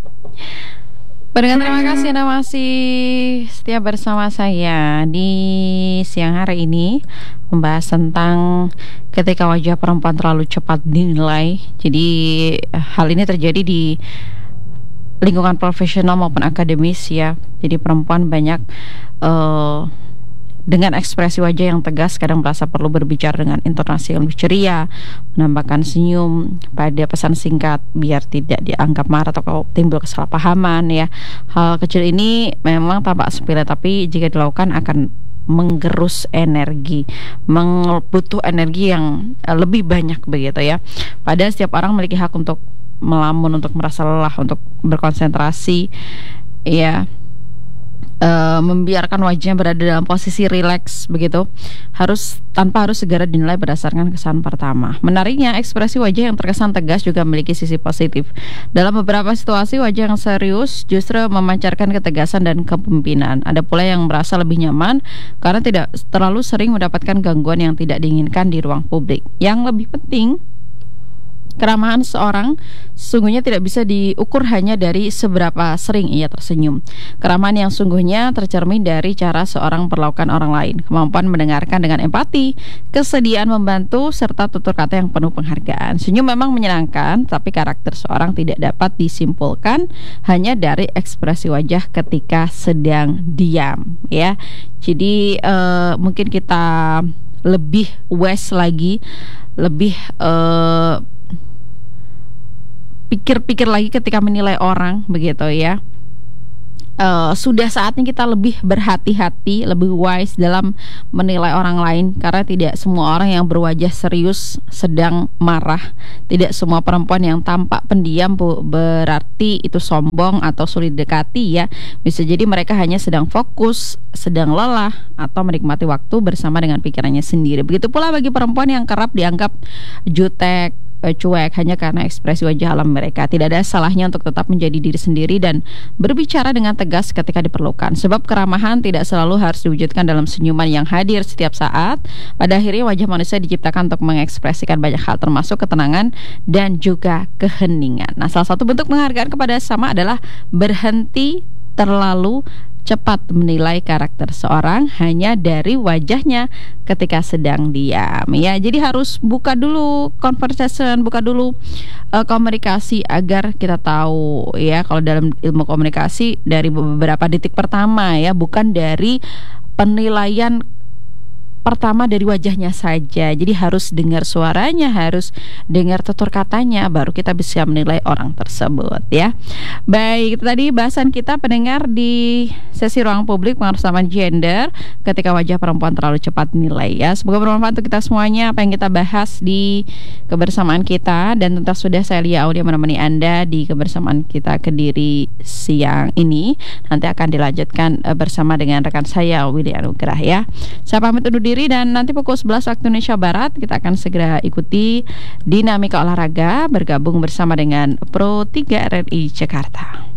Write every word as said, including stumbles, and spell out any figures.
Pendengar, terima kasih Anda masih setia bersama saya di siang hari ini, membahas tentang ketika wajah perempuan terlalu cepat dinilai. Jadi hal ini terjadi di lingkungan profesional maupun akademis ya. Jadi perempuan banyak uh, dengan ekspresi wajah yang tegas kadang merasa perlu berbicara dengan intonasi yang lebih ceria, menambahkan senyum pada pesan singkat biar tidak dianggap marah atau timbul kesalahpahaman ya. Hal kecil ini memang tampak sepele, tapi jika dilakukan akan menggerus energi, butuh energi yang lebih banyak begitu ya. Padahal setiap orang memiliki hak untuk melamun, untuk merasa lelah, untuk berkonsentrasi ya. Uh, membiarkan wajahnya berada dalam posisi rileks begitu, harus tanpa harus segera dinilai berdasarkan kesan pertama. Menariknya, ekspresi wajah yang terkesan tegas juga memiliki sisi positif. Dalam beberapa situasi, wajah yang serius justru memancarkan ketegasan dan kepemimpinan. Ada pula yang merasa lebih nyaman karena tidak terlalu sering mendapatkan gangguan yang tidak diinginkan di ruang publik. Yang lebih penting, keramahan seorang sesungguhnya tidak bisa diukur hanya dari seberapa sering ia tersenyum. Keramahan yang sungguhnya tercermin dari cara seorang memperlakukan orang lain, kemampuan mendengarkan dengan empati, kesediaan membantu, serta tutur kata yang penuh penghargaan. Senyum memang menyenangkan, tapi karakter seorang tidak dapat disimpulkan hanya dari ekspresi wajah ketika sedang diam ya. Jadi uh, mungkin kita lebih wise lagi, lebih uh, pikir-pikir lagi ketika menilai orang begitu ya. Uh, sudah saatnya kita lebih berhati-hati, lebih wise dalam menilai orang lain, karena tidak semua orang yang berwajah serius sedang marah. Tidak semua perempuan yang tampak pendiam bu, berarti itu sombong atau sulit dekati ya. Bisa jadi mereka hanya sedang fokus, sedang lelah, atau menikmati waktu bersama dengan pikirannya sendiri. Begitu pula bagi perempuan yang kerap dianggap jutek, cuek hanya karena ekspresi wajah alam mereka. Tidak ada salahnya untuk tetap menjadi diri sendiri dan berbicara dengan tegas ketika diperlukan. Sebab keramahan tidak selalu harus diwujudkan dalam senyuman yang hadir setiap saat. Pada akhirnya wajah manusia diciptakan untuk mengekspresikan banyak hal, termasuk ketenangan dan juga keheningan. Nah, salah satu bentuk penghargaan kepada sesama adalah berhenti terlalu cepat menilai karakter seorang hanya dari wajahnya ketika sedang diam ya. Jadi harus buka dulu conversation, buka dulu uh, komunikasi agar kita tahu ya, kalau dalam ilmu komunikasi dari beberapa detik pertama ya, bukan dari penilaian pertama dari wajahnya saja. Jadi harus dengar suaranya, harus dengar tutur katanya, baru kita bisa menilai orang tersebut ya. Baik, itu tadi bahasan kita pendengar di sesi ruang publik pengarsamaan gender ketika wajah perempuan terlalu cepat nilai ya. Semoga bermanfaat untuk kita semuanya apa yang kita bahas di kebersamaan kita, dan tentu sudah saya Lia Aulia menemani Anda di kebersamaan kita Kediri siang ini. Nanti akan dilanjutkan uh, bersama dengan rekan saya Willy Anugrah ya. Saya pamit undur diri, dan nanti pukul sebelas waktu Indonesia Barat kita akan segera ikuti dinamika olahraga bergabung bersama dengan Pro tiga R R I Jakarta.